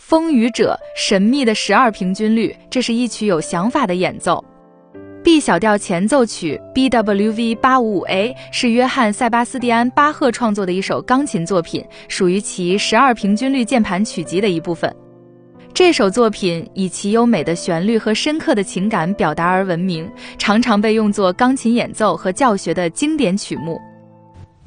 风雨者，神秘的12平均律，这是一曲有想法的演奏。B 小调前奏曲 BWV 855A 是约翰·塞巴斯蒂安·巴赫创作的一首钢琴作品，属于其12平均律键盘曲集的一部分。这首作品以其优美的旋律和深刻的情感表达而闻名，常常被用作钢琴演奏和教学的经典曲目。